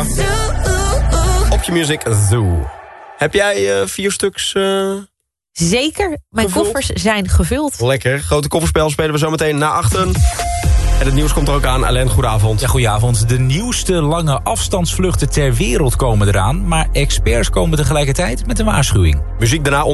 Op je music Zoo. Heb jij 4 stuks... Zeker, mijn gevuld? koffers zijn gevuld. Lekker. Grote kofferspel spelen we zo meteen na 8. En het nieuws komt er ook aan. Alain, goedenavond. Ja, goedenavond. De nieuwste lange afstandsvluchten ter wereld komen eraan. Maar experts komen tegelijkertijd met een waarschuwing. Muziek daarna